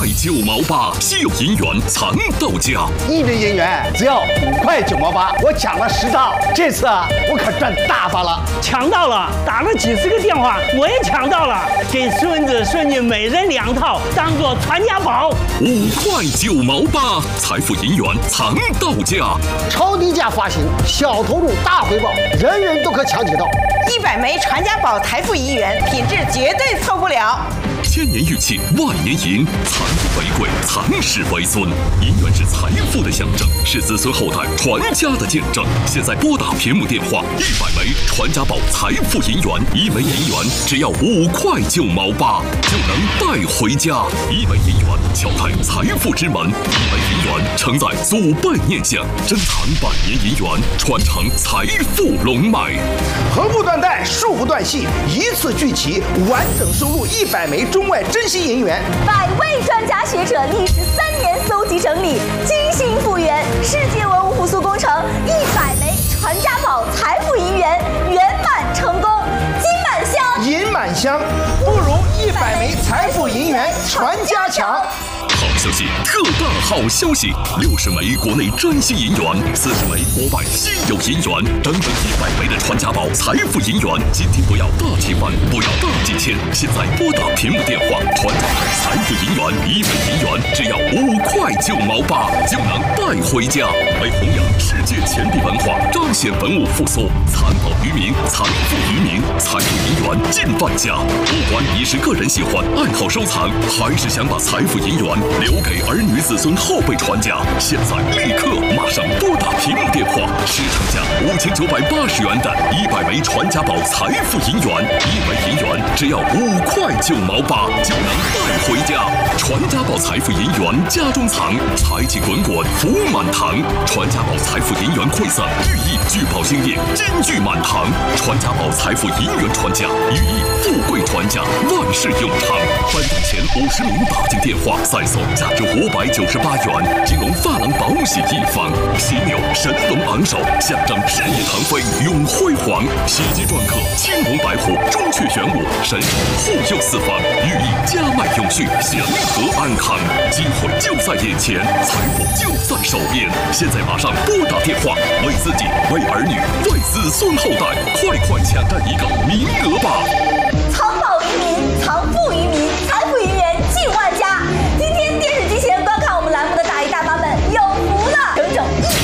9毛8，稀有银元藏到家。 1枚银元只要5块9毛8，我抢了10套，这次我可赚大发了！ 抢到了，打了几10个电话，我也抢到了，给孙子孙女每人2套，当做传家宝。 5块9毛8，财富银元藏到家， 超低价发行，小投入大回报，人人都可抢劫到。 100枚传家宝财富银元，品质绝对错不了。 千年玉器，万年银，残不为贵，藏世为尊。银元是财富的象征，是子孙后代传家的见证。现在拨打屏幕电话，100枚传家宝财富银元，1枚银元只要5块9毛8，就能带回家。1枚银元敲开财富之门，1枚银元承载祖辈念想，珍藏100年银元，传承财富龙脉。 横不断带，竖不断系，一次聚齐，完整收录100枚中外珍稀银元。 100位专家学者历时3年搜集整理，精心复原世界文物复苏工程，100枚传家宝财富银元圆满成功，金满箱， 银满箱，不如100枚财富银元传家强。 好消息，特大好消息！60枚国内珍稀银元，40枚国外稀有银元，整整100枚的传家宝财富银元。今天不要大提翻，不要大几千，现在拨打屏幕电话，传家宝财富银元1枚银元只要5块9毛8，就能带回家。为弘扬世界钱币文化，彰显文物复苏，残宝于民，财富于民，财富银元尽万家。不管你是个人喜欢、爱好收藏，还是想把财富银元留给儿女子孙后辈传家，现在立刻马上拨打屏幕电话，市场价5980元的100枚传家宝财富银元，1枚银元只要5块9毛8，就能带回家。传家宝财富银元家中藏，财气滚滚福满堂。传家宝财富银元馈赠，寓意聚宝兴业，金聚满堂。传家宝财富银元传家，寓意富贵传家，万事永昌。颁奖前50名打进电话，再送价值598元金龙珐琅宝玺1方，犀牛神龙昂首，象征事业腾飞永辉煌。喜极篆刻青龙白虎，朱雀玄武，神兽护佑四方，寓意家脉永续，祥和安康。机会就在眼前，财富就在手边。现在马上拨打电话，为自己、为儿女、为子孙后代，快抢占一个名额吧！ 藏宝于民，藏富